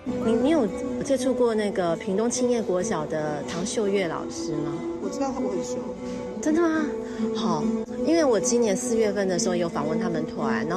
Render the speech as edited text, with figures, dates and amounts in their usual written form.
你有接触过那个屏东青叶国小的唐秀月老师吗？ 我知道他们很熟。 真的吗？好，因为我今年4月份的时候有访问他们团，然